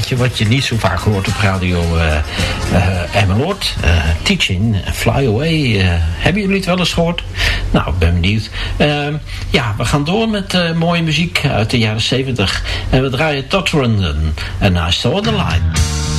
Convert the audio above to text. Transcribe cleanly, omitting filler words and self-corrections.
plaatje wat je niet zo vaak hoort op radio Emmeloord. Teaching, Fly Away. Hebben jullie het wel eens gehoord? Nou, ik ben benieuwd. Ja, we gaan door met mooie muziek uit de jaren 70. En we draaien Todd Rundgren en I Saw the Light.